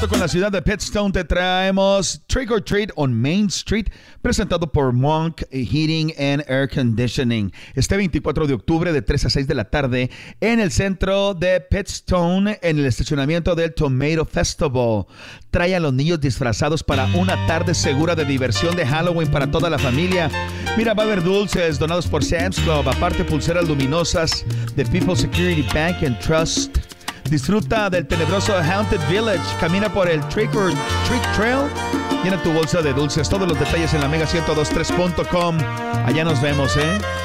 Con la ciudad de Pitstone te traemos Trick or Treat on Main Street, presentado por Monk Heating and Air Conditioning. Este 24 de octubre de 3 a 6 de la tarde en el centro de Pitstone, en el estacionamiento del Tomato Festival. Trae a los niños disfrazados para una tarde segura de diversión de Halloween para toda la familia. Mira, va a haber dulces donados por Sam's Club, aparte pulseras luminosas de People Security Bank and Trust. Disfruta del tenebroso Haunted Village. Camina por el Trick or Treat Trail. Llena tu bolsa de dulces. Todos los detalles en la Mega1023.com. Allá nos vemos, ¿eh?